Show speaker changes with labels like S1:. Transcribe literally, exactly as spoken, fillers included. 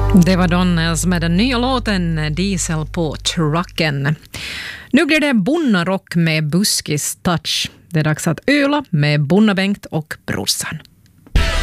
S1: Det var Donnells med den nya låten Diesel på trucken. Nu blir det bonnarock med buskis touch. Det är dags att öla med Bonna Bengt och brorsan.